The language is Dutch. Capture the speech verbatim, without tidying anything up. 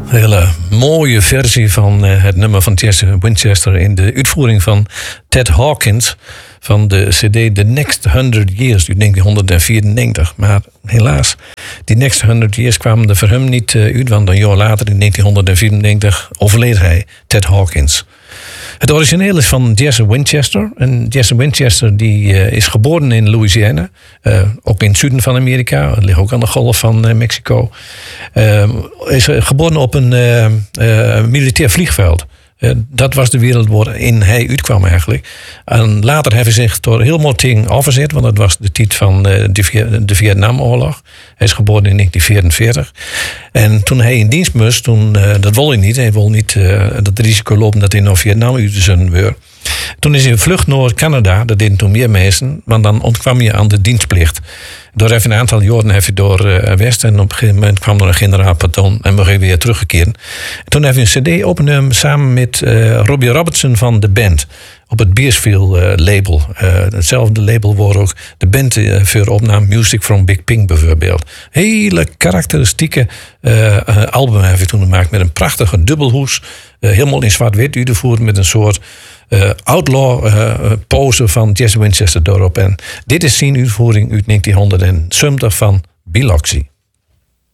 Een hele mooie versie van uh, het nummer van Jesse Winchester in de uitvoering van Ted Hawkins van de cd The Next Hundred Years uit negentien vierennegentig. Maar helaas, die Next Hundred Years kwamen er voor hem niet uh, uit, want een jaar later in negentien vierennegentig overleed hij, Ted Hawkins. Het origineel is van Jesse Winchester. En Jesse Winchester die, uh, is geboren in Louisiana. Uh, ook in het zuiden van Amerika. Het ligt ook aan de golf van uh, Mexico. Uh, is uh, geboren op een uh, uh, militair vliegveld. Uh, dat was de wereld waarin hij uitkwam eigenlijk. En later heeft hij zich door heel mooi dingen afgezet. Want dat was de tijd van uh, de, de Vietnamoorlog. Hij is geboren in negentien vierenveertig. En toen hij in dienst moest, toen, uh, dat wilde hij niet. Hij wilde niet uh, dat risico lopen dat hij naar Vietnam uit zijn weer. Toen is hij vlucht naar Canada. Dat deden toen meer mensen. Want dan ontkwam je aan de dienstplicht. Door even een aantal jaren heeft hij door uh, West. En op een gegeven moment kwam er een generaal patroon. En we weer teruggekeerd. Toen heeft hij een cd opgenomen samen met uh, Robbie Robertson van de band. Op het Beersfield uh, label. Uh, hetzelfde label waar ook de band uh, voor opnam. Music from Big Pink bijvoorbeeld. Hele karakteristieke uh, uh, album heeft hij toen gemaakt. Met een prachtige dubbelhoes. Uh, helemaal in zwart-wit uitgevoerd. Met een soort uh, outlaw uh, pose van Jesse Winchester erop. En dit is zijn uitvoering uit negentien zeventig van Biloxi.